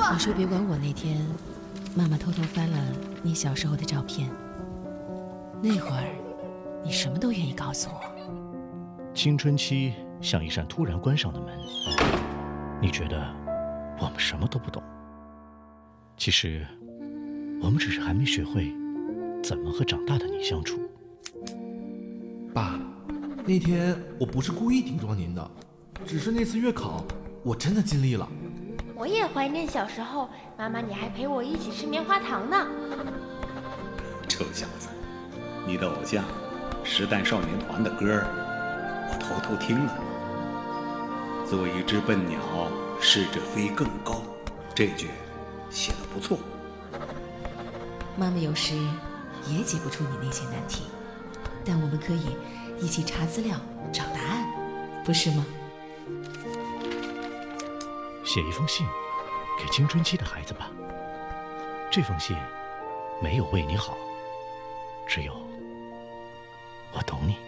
你说别管我那天，妈妈偷偷翻了你小时候的照片，那会儿你什么都愿意告诉我。 青春期像一扇突然关上的门，你觉得我们什么都不懂，其实我们只是还没学会怎么和长大的你相处。 爸，那天我不是故意顶撞您的，只是那次月考我真的尽力了。 我也怀念小时候，妈妈你还陪我一起吃棉花糖呢。 臭小子，你的偶像时代少年团的歌我偷偷听了。做一只笨鸟，试着飞更高，这句写得不错。 妈妈有时也解不出你那些难题，但我们可以一起查资料找答案，不是吗？ 写一封信给青春期的孩子吧，这封信没有为你好，只有我懂你。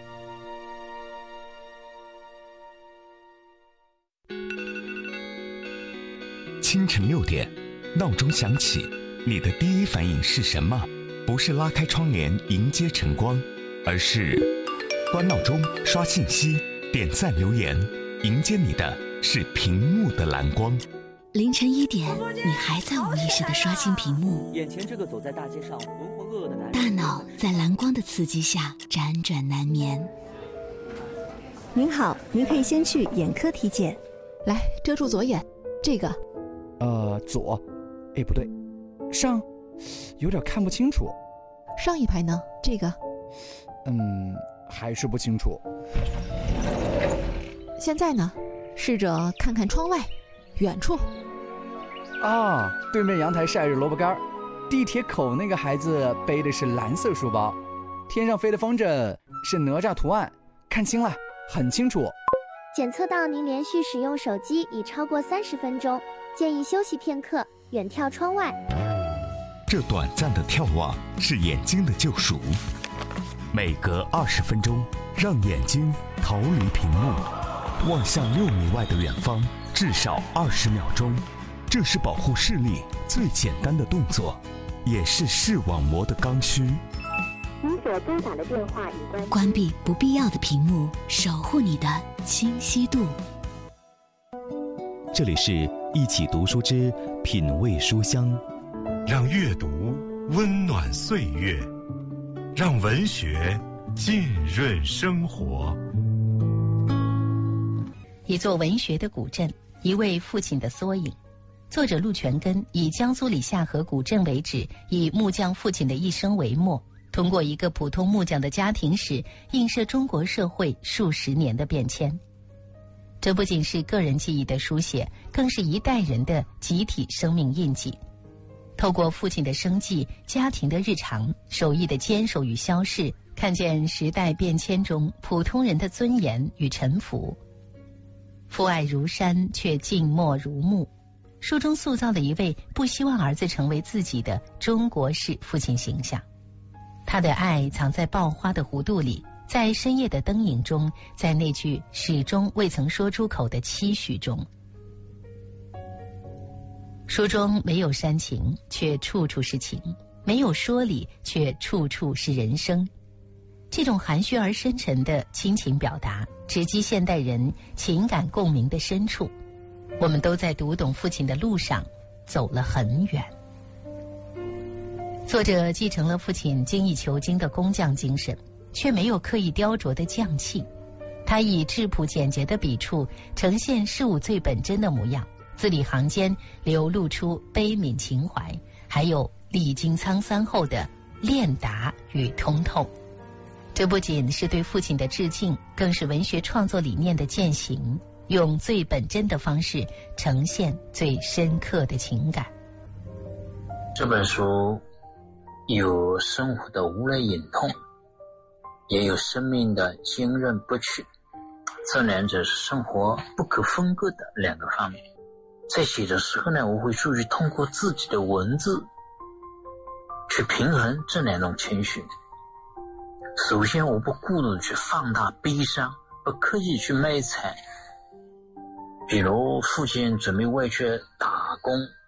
清晨6点，闹钟响起，你的第一反应是什么？不是拉开窗帘迎接晨光，而是关闹钟、刷信息、点赞留言，迎接你的是屏幕的蓝光。 凌晨1点，你还在无意识地刷新屏幕， 眼前这个走在大街上浑浑噩噩的男人， 大脑在蓝光的刺激下辗转难眠。 您好，您可以先去眼科体检。 来，遮住左眼，这个。 左，哎，不对，上，有点看不清楚。 上一排呢？这个。 还是不清楚。 现在呢？试着看看窗外，远处。 啊，对面阳台晒着萝卜干，地铁口那个孩子背的是蓝色书包，天上飞的风筝是哪吒图案，看清了，很清楚。 检测到您连续使用手机已超过30分钟，建议休息片刻，远眺窗外。 这短暂的眺望是眼睛的救赎，每隔20分钟，让眼睛逃离屏幕，望向6米外的远方，至少20秒钟。这是保护视力最简单的动作，也是视网膜的刚需。 您所拨打的电话已关闭不必要的屏幕，守护你的清晰度。 这里是一起读书之品味书香， 让阅读温暖岁月，让文学浸润生活。 一座文学的古镇，一位父亲的缩影。作者陆全根以江苏里夏河古镇为址，以木匠父亲的一生为墨，通过一个普通木匠的家庭史，映射中国社会数十年的变迁。这不仅是个人记忆的书写，更是一代人的集体生命印记。透过父亲的生计、家庭的日常、手艺的坚守与消逝，看见时代变迁中普通人的尊严与沉浮。父爱如山，却静默如木。书中塑造了一位不希望儿子成为自己的中国式父亲形象。他的爱藏在爆花的弧度里，在深夜的灯影中，在那句始终未曾说出口的期许中。书中没有煽情，却处处是情；没有说理，却处处是人生。这种含蓄而深沉的亲情表达，直击现代人情感共鸣的深处。我们都在读懂父亲的路上走了很远。作者继承了父亲精益求精的工匠精神，却没有刻意雕琢的匠气。他以质朴简洁的笔触呈现事物最本真的模样，字里行间流露出悲悯情怀，还有历经沧桑后的练达与通透。这不仅是对父亲的致敬，更是文学创作理念的践行，用最本真的方式呈现最深刻的情感。 这本书有生活的无泪隐痛，也有生命的坚韧不屈，这两者是生活不可分割的两个方面。在写的时候呢，我会注意通过自己的文字去平衡这两种情绪。首先，我不过度去放大悲伤，不刻意去卖惨。比如父亲准备外出打工，